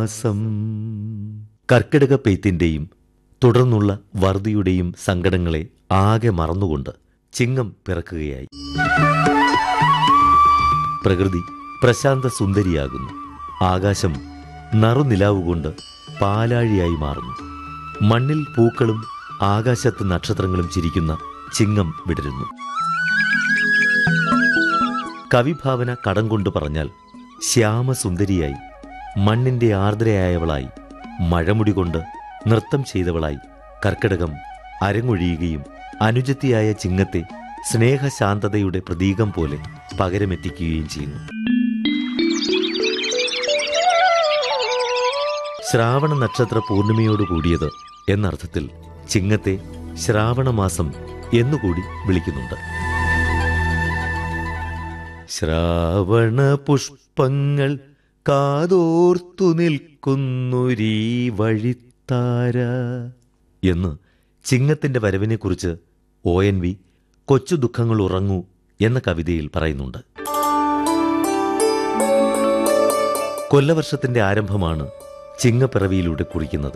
മാസം കർക്കിടക പെയ്ത്തിന്റെയും തുടർന്നുള്ള വറുതിയുടെയും സങ്കടങ്ങളെ ആകെ മറന്നുകൊണ്ട് ചിങ്ങം പിറക്കുകയായി. പ്രകൃതി പ്രശാന്ത സുന്ദരിയാകുന്നു. ആകാശം നറുനിലാവുകൊണ്ട് പാലാഴിയായി മാറുന്നു. മണ്ണിൽ പൂക്കളും ആകാശത്ത് നക്ഷത്രങ്ങളും ചിരിക്കുന്ന ചിങ്ങം വിടരുന്നു. കവിഭാവന കടം കൊണ്ട് പറഞ്ഞാൽ ശ്യാമസുന്ദരിയായി, മണ്ണിന്റെ ആർദ്രയായവളായി, മഴമുടി കൊണ്ട് നൃത്തം ചെയ്തവളായി കർക്കിടകം അരങ്ങൊഴിയുകയും അനുജത്തിയായ ചിങ്ങത്തെ സ്നേഹശാന്തതയുടെ പ്രതീകം പോലെ പകരമെത്തിക്കുകയും ചെയ്യുന്നു. ശ്രാവണ നക്ഷത്ര പൂർണിമയോട് കൂടിയത് എന്നർത്ഥത്തിൽ ചിങ്ങത്തെ ശ്രാവണമാസം എന്നുകൂടി വിളിക്കുന്നുണ്ട്. ശ്രാവണ പുഷ്പങ്ങൾ കാതോർത്തു നിൽക്കുന്നൊരീ വഴിത്താര എന്ന് ചിങ്ങത്തിന്റെ വരവിനെക്കുറിച്ച് ONV കൊച്ചു ദുഃഖങ്ങൾ ഉറങ്ങൂ എന്ന കവിതയിൽ പറയുന്നുണ്ട്. കൊല്ലവർഷത്തിന്റെ ആരംഭമാണ് ചിങ്ങപ്പിറവിയിലൂടെ കുറിക്കുന്നത്.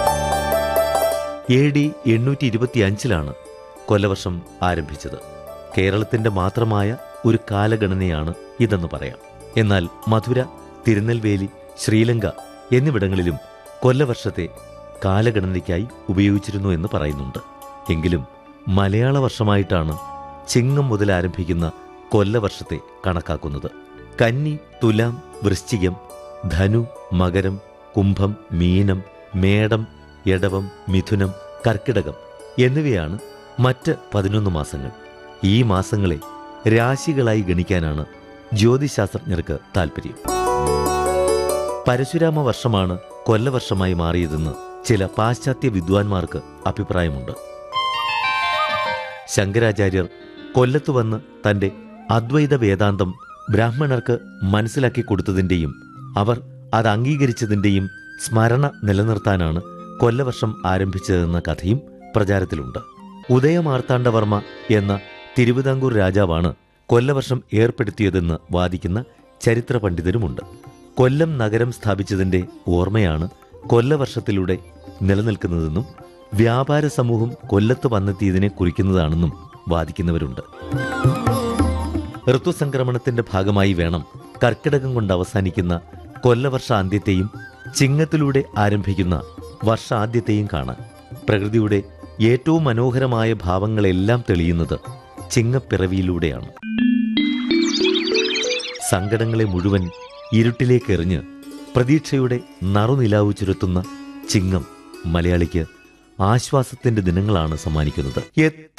AD 825 കൊല്ലവർഷം ആരംഭിച്ചത്. കേരളത്തിന്റെ മാത്രമായ ഒരു കാലഗണനയാണ് ഇതെന്ന് പറയാം. എന്നാൽ മധുര, തിരുനെൽവേലി, ശ്രീലങ്ക എന്നിവിടങ്ങളിലും കൊല്ലവർഷത്തെ കാലഗണനയ്ക്കായി ഉപയോഗിച്ചിരുന്നു എന്ന് പറയുന്നുണ്ട്. എങ്കിലും മലയാള വർഷമായിട്ടാണ് ചിങ്ങം മുതൽ ആരംഭിക്കുന്ന കൊല്ലവർഷത്തെ കണക്കാക്കുന്നത്. കന്നി, തുലാം, വൃശ്ചികം, ധനു, മകരം, കുംഭം, മീനം, മേടം, എടവം, മിഥുനം, കർക്കിടകം എന്നിവയാണ് മറ്റ് 11 മാസങ്ങൾ. ഈ മാസങ്ങളെ രാശികളായി ഗണിക്കാനാണ് ജ്യോതിശാസ്ത്രജ്ഞർക്ക് താൽപ്പര്യം. പരശുരാമ വർഷമാണ് കൊല്ലവർഷമായി മാറിയതെന്ന് ചില പാശ്ചാത്യ വിദ്വാൻമാർക്ക് അഭിപ്രായമുണ്ട്. ശങ്കരാചാര്യർ കൊല്ലത്തു വന്ന് തന്റെ അദ്വൈത വേദാന്തം ബ്രാഹ്മണർക്ക് മനസ്സിലാക്കി കൊടുത്തതിൻ്റെയും അവർ അത് അംഗീകരിച്ചതിൻ്റെയും സ്മരണ നിലനിർത്താനാണ് കൊല്ലവർഷം ആരംഭിച്ചതെന്ന കഥയും പ്രചാരത്തിലുണ്ട്. ഉദയമാർത്താണ്ഡവർമ്മ എന്ന തിരുവിതാംകൂർ രാജാവാണ് കൊല്ലവർഷം ഏർപ്പെടുത്തിയതെന്ന് വാദിക്കുന്ന ചരിത്ര പണ്ഡിതരുമുണ്ട്. കൊല്ലം നഗരം സ്ഥാപിച്ചതിന്റെ ഓർമ്മയാണ് കൊല്ലവർഷത്തിലൂടെ നിലനിൽക്കുന്നതെന്നും വ്യാപാര സമൂഹം കൊല്ലത്ത് വന്നെത്തിയതിനെ കുറിക്കുന്നതാണെന്നും വാദിക്കുന്നവരുണ്ട്. ഋതുസംക്രമണത്തിന്റെ ഭാഗമായി വേണം കർക്കിടകം കൊണ്ട് അവസാനിക്കുന്ന കൊല്ലവർഷാന്ത്യത്തെയും ചിങ്ങത്തിലൂടെ ആരംഭിക്കുന്ന വർഷാദ്യത്തെയും കാണാൻ. പ്രകൃതിയുടെ ഏറ്റവും മനോഹരമായ ഭാവങ്ങളെല്ലാം തെളിയുന്നത് ചിങ്ങപ്പിറവിയിലൂടെയാണ്. സങ്കടങ്ങളെ മുഴുവൻ ഇരുട്ടിലേക്കെറിഞ്ഞ് പ്രതീക്ഷയുടെ നറുനിലാവ് ചുരത്തുന്ന ചിങ്ങം മലയാളിക്ക് ആശ്വാസത്തിന്റെ ദിനങ്ങളാണ് സമ്മാനിക്കുന്നത്.